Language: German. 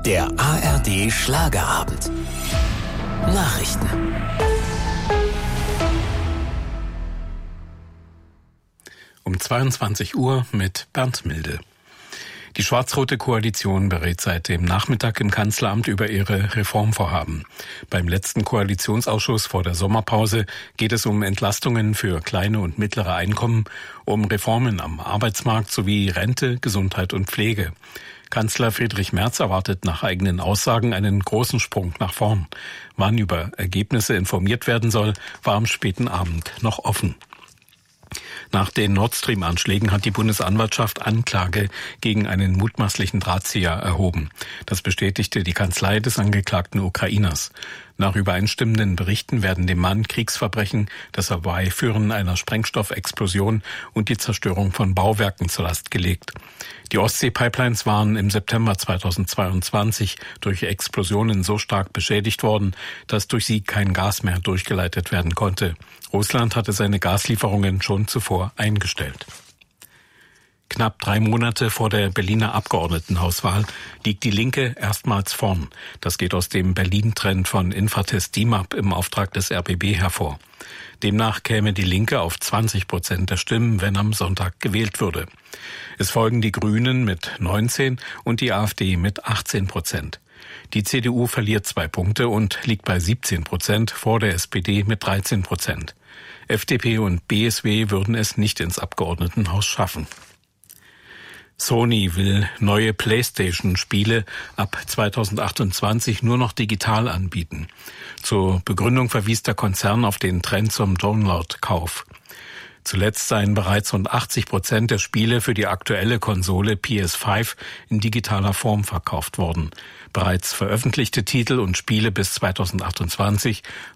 Der ARD Schlagerabend. Nachrichten. Um 22 Uhr mit Bernd Milde. Die schwarz-rote Koalition berät seit dem Nachmittag im Kanzleramt über ihre Reformvorhaben. Beim letzten Koalitionsausschuss vor der Sommerpause geht es um Entlastungen für kleine und mittlere Einkommen, um Reformen am Arbeitsmarkt sowie Rente, Gesundheit und Pflege. Kanzler Friedrich Merz erwartet nach eigenen Aussagen einen großen Sprung nach vorn. Wann über Ergebnisse informiert werden soll, war am späten Abend noch offen. Nach den Nord Stream-Anschlägen hat die Bundesanwaltschaft Anklage gegen einen mutmaßlichen Drahtzieher erhoben. Das bestätigte die Kanzlei des angeklagten Ukrainers. Nach übereinstimmenden Berichten werden dem Mann Kriegsverbrechen, das Herbeiführen einer Sprengstoffexplosion und die Zerstörung von Bauwerken zur Last gelegt. Die Ostsee-Pipelines waren im September 2022 durch Explosionen so stark beschädigt worden, dass durch sie kein Gas mehr durchgeleitet werden konnte. Russland hatte seine Gaslieferungen schon zuvor eingestellt. Knapp 3 Monate vor der Berliner Abgeordnetenhauswahl liegt die Linke erstmals vorn. Das geht aus dem Berlin-Trend von Infratest DIMAP im Auftrag des RBB hervor. Demnach käme die Linke auf 20% der Stimmen, wenn am Sonntag gewählt würde. Es folgen die Grünen mit 19 und die AfD mit 18%. Die CDU verliert 2 Punkte und liegt bei 17% vor der SPD mit 13%. FDP und BSW würden es nicht ins Abgeordnetenhaus schaffen. Sony will neue PlayStation-Spiele ab 2028 nur noch digital anbieten. Zur Begründung verwies der Konzern auf den Trend zum Download-Kauf. Zuletzt seien bereits rund 80% der Spiele für die aktuelle Konsole PS5 in digitaler Form verkauft worden. Bereits veröffentlichte Titel und Spiele bis 2028